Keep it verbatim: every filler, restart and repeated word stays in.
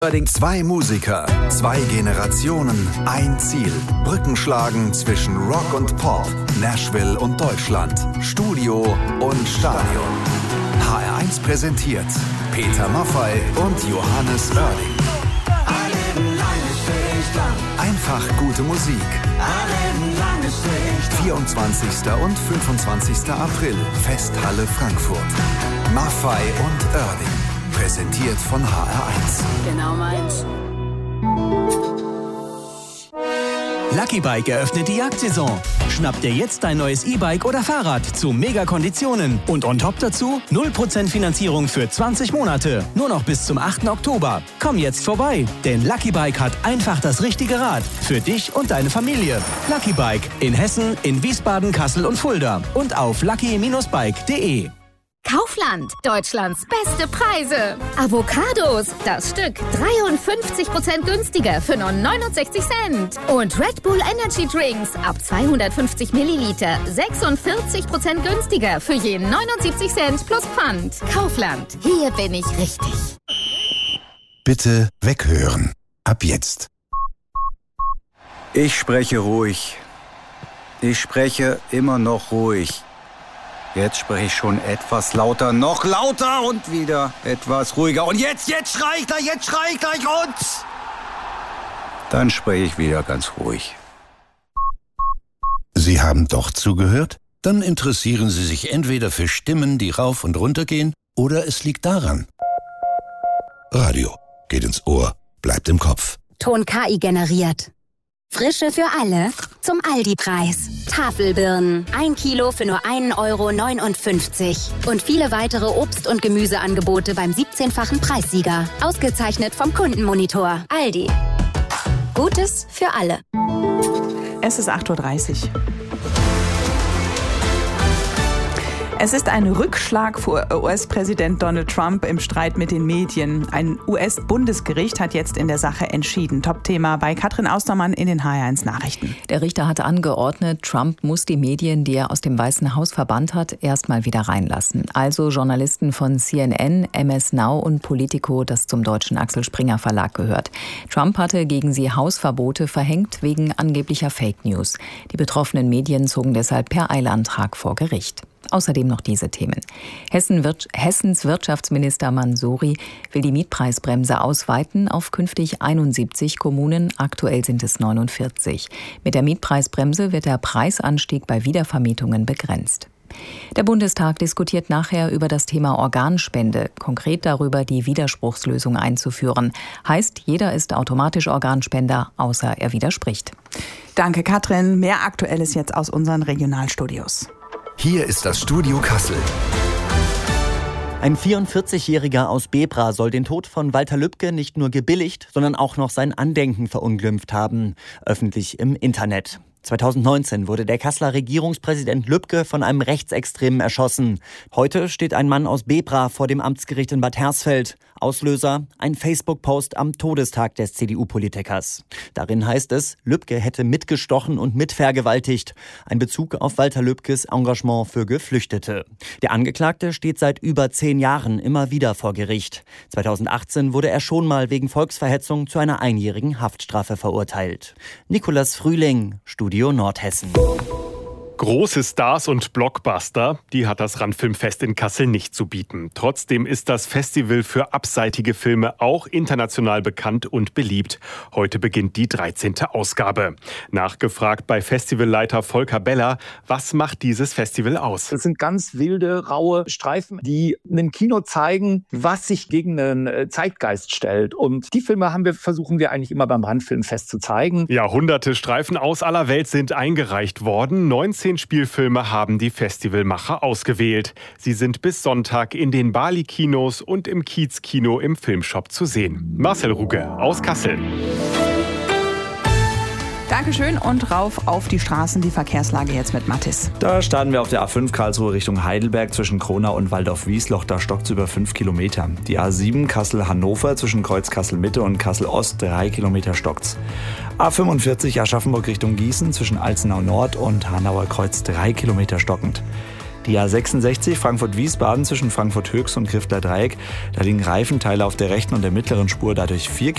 Zwei Musiker, zwei Generationen, ein Ziel. Brücken schlagen zwischen Rock und Pop, Nashville und Deutschland, Studio und Stadion. H R eins präsentiert Peter Maffay und Johannes Oerding. Einfach gute Musik. vierundzwanzigster und fünfundzwanzigster April, Festhalle Frankfurt. Maffay und Oerding. Präsentiert von H R eins. Genau meins. Lucky Bike eröffnet die Jagdsaison. Schnapp dir jetzt dein neues E-Bike oder Fahrrad zu Mega-Konditionen. Und on top dazu null Prozent Finanzierung für zwanzig Monate. Nur noch bis zum achten Oktober. Komm jetzt vorbei, denn Lucky Bike hat einfach das richtige Rad. Für dich und deine Familie. Lucky Bike in Hessen, in Wiesbaden, Kassel und Fulda. Und auf lucky Bindestrich bike punkt de. Kaufland, Deutschlands beste Preise. Avocados, das Stück dreiundfünfzig Prozent günstiger für nur neunundsechzig Cent. Und Red Bull Energy Drinks ab zweihundertfünfzig Milliliter sechsundvierzig Prozent günstiger für je neunundsiebzig Cent plus Pfand. Kaufland, hier bin ich richtig. Bitte weghören. Ab jetzt. Ich spreche ruhig. Ich spreche immer noch ruhig. Jetzt spreche ich schon etwas lauter, noch lauter und wieder etwas ruhiger. Und jetzt, jetzt schrei ich gleich, jetzt schrei ich gleich und... Dann spreche ich wieder ganz ruhig. Sie haben doch zugehört? Dann interessieren Sie sich entweder für Stimmen, die rauf und runter gehen, oder es liegt daran. Radio geht ins Ohr, bleibt im Kopf. Ton K I generiert. Frische für alle zum Aldi-Preis. Tafelbirnen, ein Kilo für nur ein Euro neunundfünfzig. Und viele weitere Obst- und Gemüseangebote beim siebzehnfachen Preissieger. Ausgezeichnet vom Kundenmonitor. Aldi. Gutes für alle. Es ist acht Uhr dreißig. Es ist ein Rückschlag für U S-Präsident Donald Trump im Streit mit den Medien. Ein U S-Bundesgericht hat jetzt in der Sache entschieden. Top-Thema bei Katrin Austermann in den H R eins Nachrichten. Der Richter hatte angeordnet, Trump muss die Medien, die er aus dem Weißen Haus verbannt hat, erstmal wieder reinlassen. Also Journalisten von C N N, M S Now und Politico, das zum deutschen Axel Springer Verlag gehört. Trump hatte gegen sie Hausverbote verhängt wegen angeblicher Fake News. Die betroffenen Medien zogen deshalb per Eilantrag vor Gericht. Außerdem noch diese Themen. Hessen Wir- Hessens Wirtschaftsminister Mansouri will die Mietpreisbremse ausweiten auf künftig einundsiebzig Kommunen. Aktuell sind es neunundvierzig. Mit der Mietpreisbremse wird der Preisanstieg bei Wiedervermietungen begrenzt. Der Bundestag diskutiert nachher über das Thema Organspende, konkret darüber, die Widerspruchslösung einzuführen. Heißt, jeder ist automatisch Organspender, außer er widerspricht. Danke, Katrin. Mehr Aktuelles jetzt aus unseren Regionalstudios. Hier ist das Studio Kassel. Ein vierundvierzigjähriger aus Bebra soll den Tod von Walter Lübcke nicht nur gebilligt, sondern auch noch sein Andenken verunglimpft haben, öffentlich im Internet. zweitausendneunzehn wurde der Kasseler Regierungspräsident Lübcke von einem Rechtsextremen erschossen. Heute steht ein Mann aus Bebra vor dem Amtsgericht in Bad Hersfeld. Auslöser: ein Facebook-Post am Todestag des C D U-Politikers. Darin heißt es, Lübcke hätte mitgestochen und mitvergewaltigt. Ein Bezug auf Walter Lübkes Engagement für Geflüchtete. Der Angeklagte steht seit über zehn Jahren immer wieder vor Gericht. zweitausendachtzehn wurde er schon mal wegen Volksverhetzung zu einer einjährigen Haftstrafe verurteilt. Nikolas Frühling, Studio Nordhessen. Große Stars und Blockbuster, die hat das Randfilmfest in Kassel nicht zu bieten. Trotzdem ist das Festival für abseitige Filme auch international bekannt und beliebt. Heute beginnt die dreizehnte Ausgabe. Nachgefragt bei Festivalleiter Volker Beller, was macht dieses Festival aus? Das sind ganz wilde, raue Streifen, die einem Kino zeigen, was sich gegen einen Zeitgeist stellt. Und die Filme haben wir, versuchen wir eigentlich immer beim Randfilmfest zu zeigen. Ja, hunderte Streifen aus aller Welt sind eingereicht worden. neunzehn Spielfilme haben die Festivalmacher ausgewählt. Sie sind bis Sonntag in den Bali-Kinos und im Kiez-Kino im Filmshop zu sehen. Marcel Ruge aus Kassel. Dankeschön und rauf auf die Straßen, die Verkehrslage jetzt mit Mathis. Da starten wir auf der A fünf Karlsruhe Richtung Heidelberg zwischen Kronau und Waldorf-Wiesloch. Da stockt es über fünf Kilometer. Die A sieben Kassel-Hannover zwischen Kreuz Kassel-Mitte und Kassel-Ost, drei Kilometer stockt's. A fünfundvierzig Aschaffenburg Richtung Gießen zwischen Alzenau Nord und Hanauer Kreuz, drei Kilometer stockend. Die A sechsundsechzig Frankfurt-Wiesbaden zwischen Frankfurt-Höchst und Grifter Dreieck. Da liegen Reifenteile auf der rechten und der mittleren Spur, dadurch vier